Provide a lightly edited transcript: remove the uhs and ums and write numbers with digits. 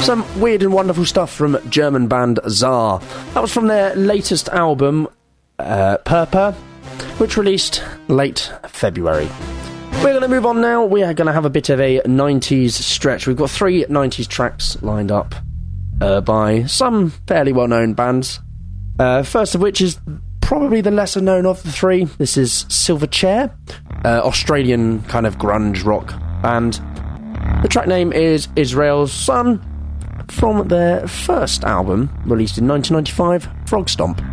Some weird and wonderful stuff from German band Czar. That was from their latest album, Purpur, which released late February. We're going to move on now. We are going to have a bit of a 90s stretch. We've got 3 90s tracks lined up by some fairly well-known bands. First of which is probably the lesser known of the 3. This is Silverchair, Australian kind of grunge rock band. The track name is Israel's Son, from their first album, released in 1995, Frog Stomp.